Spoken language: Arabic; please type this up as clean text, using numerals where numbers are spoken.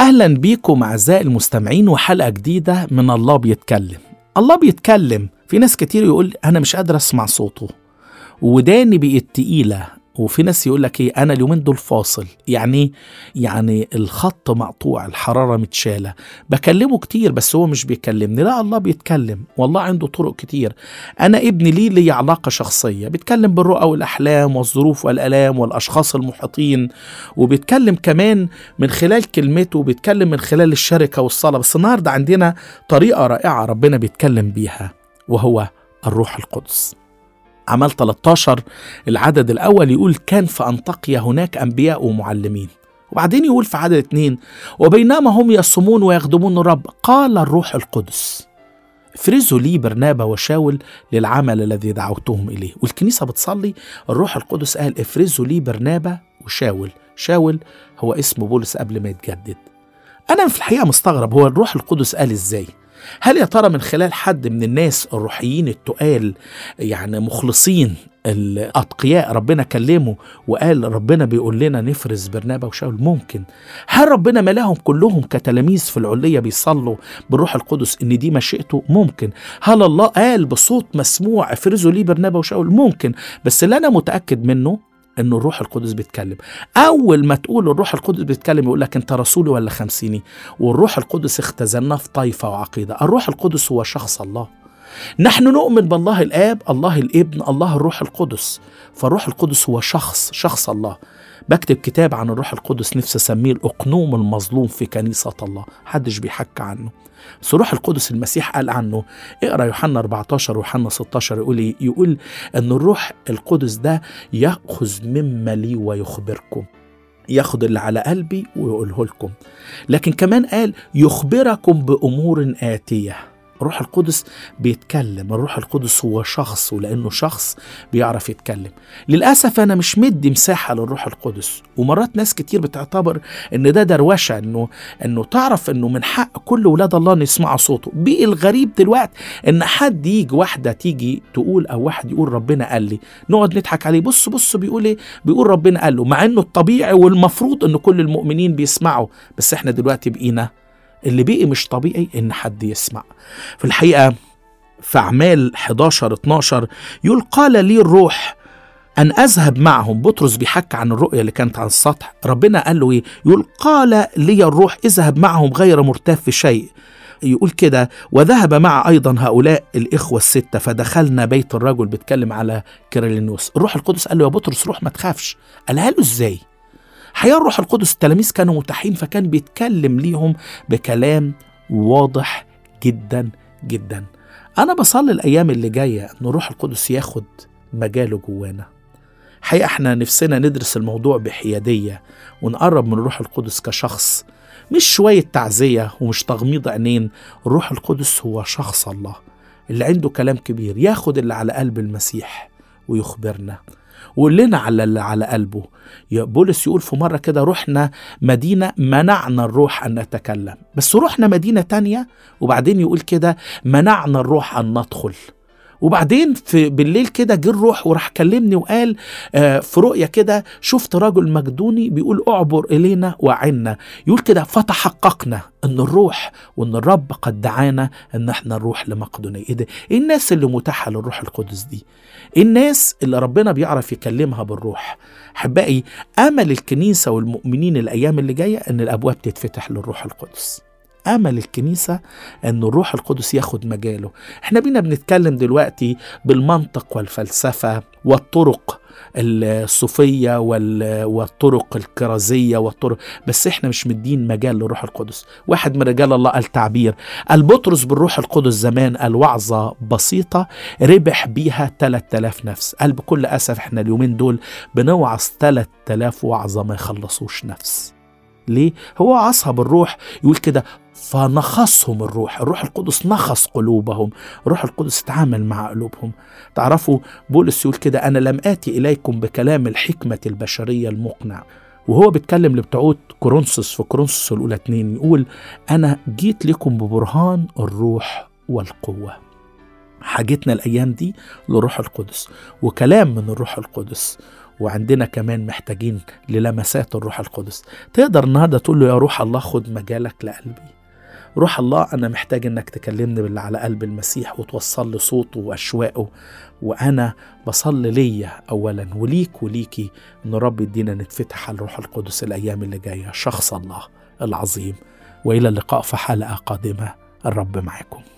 أهلا بيكم أعزائي المستمعين وحلقة جديدة من الله بيتكلم. الله بيتكلم. في ناس كتير يقول أنا مش قادر أسمع صوته وداني بقت تقيلة، وفي ناس يقول لك ايه انا اليومين دول فاصل، يعني الخط مقطوع، الحرارة متشالة، بكلمه كتير بس هو مش بيكلمني. لا، الله بيتكلم والله عنده طرق كتير. انا ابني لي علاقة شخصية، بيتكلم بالرؤى والاحلام والظروف والالام والاشخاص المحيطين، وبيتكلم كمان من خلال كلمته، وبيتكلم من خلال الشركة والصلاة. بس النهاردة عندنا طريقة رائعة ربنا بيتكلم بيها، وهو الروح القدس. عمل 13 العدد الأول يقول كان في أنطاكيا هناك أنبياء ومعلمين. وبعدين يقول في عدد 2 وبينما هم يصومون ويخدمون الرب قال الروح القدس افرزوا لي برنابا وشاول للعمل الذي دعوتهم إليه. والكنيسة بتصلي الروح القدس قال افرزوا لي برنابا وشاول. شاول هو اسم بولس قبل ما يتجدد. أنا في الحقيقة مستغرب، هو الروح القدس قال إزاي؟ هل يا ترى من خلال حد من الناس الروحيين التقال، يعني مخلصين الأتقياء، ربنا كلمه وقال ربنا بيقول لنا نفرز برنابا وشاول؟ ممكن. هل ربنا ملاهم كلهم كتلاميذ في العلية بيصلوا بالروح القدس ان دي مشيئته؟ ممكن. هل الله قال بصوت مسموع افرزوا لي برنابا وشاول؟ ممكن. بس اللي انا متأكد منه انه الروح القدس بيتكلم. اول ما تقول الروح القدس بيتكلم يقول لك انت رسولي ولا خمسيني؟ والروح القدس اختزلناه في طائفة وعقيدة. الروح القدس هو شخص الله. نحن نؤمن بالله الآب، الله الابن، الله الروح القدس. فالروح القدس هو شخص الله. بكتب كتاب عن الروح القدس نفسي اسميه الأقنوم المظلوم في كنيسة الله، محدش بيحكي عنه. بس الروح القدس المسيح قال عنه، اقرأ يوحنا 14 ويوحنا 16 يقول ان الروح القدس ده يأخذ مما لي ويخبركم، ياخد اللي على قلبي ويقوله لكم. لكن كمان قال يخبركم بأمور آتية. الروح القدس بيتكلم. الروح القدس هو شخص، ولأنه شخص بيعرف يتكلم. للأسف أنا مش مدي مساحة للروح القدس، ومرات ناس كتير بتعتبر إن ده دروشة، إنه تعرف إنه من حق كل ولاد الله إن يسمعوا صوته. بقي الغريب دلوقتي إن حد يجي، واحدة تيجي تقول أو واحد يقول ربنا قال لي، نقعد نضحك عليه. بص بيقول إيه؟ بيقول ربنا قال له، مع إنه الطبيعي والمفروض إن كل المؤمنين بيسمعوا. بس إحنا دلوقتي بقينا اللي بقي مش طبيعي إن حد يسمع. في الحقيقة في أعمال 11-12 يقول قال لي الروح أن أذهب معهم. بطرس بيحكي عن الرؤية اللي كانت على السطح. ربنا قال له إيه؟ يقول قال لي الروح اذهب معهم غير مرتاب في شيء. يقول كده وذهب مع أيضا هؤلاء الإخوة 6 فدخلنا بيت الرجل. بيتكلم على كيرلينوس. الروح القدس قال له يا بطرس روح ما تخافش. قالها له إزاي؟ حقيقة الروح القدس التلاميذ كانوا متاحين، فكان بيتكلم ليهم بكلام واضح جدا جدا. أنا بصلي الأيام اللي جاية أن الروح القدس ياخد مجاله جوانا. حقيقة احنا نفسنا ندرس الموضوع بحيادية ونقرب من الروح القدس كشخص، مش شوية تعزية ومش تغميض عينين. الروح القدس هو شخص الله اللي عنده كلام كبير، ياخد اللي على قلب المسيح ويخبرنا وقول لنا على اللي على قلبه. بولس يقول في مرة كده رحنا مدينة منعنا الروح أن نتكلم، بس رحنا مدينة تانية وبعدين يقول كده منعنا الروح أن ندخل. وبعدين في بالليل كده جه الروح وراح كلمني وقال في رؤية كده شفت رجل مجدوني بيقول اعبر إلينا وعنا. يقول كده فتحققنا ان الروح وان الرب قد دعانا ان احنا نروح لمقدونية. ايه ده؟ ايه الناس اللي متاحة للروح القدس دي؟ ايه الناس اللي ربنا بيعرف يكلمها بالروح؟ احبائي امل الكنيسة والمؤمنين الايام اللي جاية ان الابواب تتفتح للروح القدس. أمل الكنيسة أن الروح القدس ياخد مجاله. احنا بينا بنتكلم دلوقتي بالمنطق والفلسفة والطرق الصوفية والطرق الكرازية بس احنا مش مدين مجال للروح القدس. واحد من رجال الله قال تعبير، قال بطرس بالروح القدس زمان قال وعظة بسيطة ربح بيها 3000 نفس. قال بكل أسف احنا اليومين دول بنوعظ 3000 وعظة ما يخلصوش نفس. ليه؟ هو عصها بالروح. يقول كده فنخصهم الروح القدس نخص قلوبهم. الروح القدس تعامل مع قلوبهم. تعرفوا بولس يقول كده أنا لم آتي إليكم بكلام الحكمة البشرية المقنع. وهو بيتكلم لبتوعود كورنثوس في كورنثوس الأولى 2 يقول أنا جيت لكم ببرهان الروح والقوة. حاجتنا الأيام دي للروح القدس وكلام من الروح القدس وعندنا كمان محتاجين للمسات الروح القدس. تقدر النهاردة تقول له يا روح الله خد مجالك لقلبي. روح الله أنا محتاج إنك تكلمني باللي على قلب المسيح وتوصل لي صوته وأشواقه، وأنا بصلي ليا أولا وليك وليكي إن رب يدينا نتفتح على الروح القدس الأيام اللي جاية، شخص الله العظيم. وإلى اللقاء في حلقة قادمة، الرب معكم.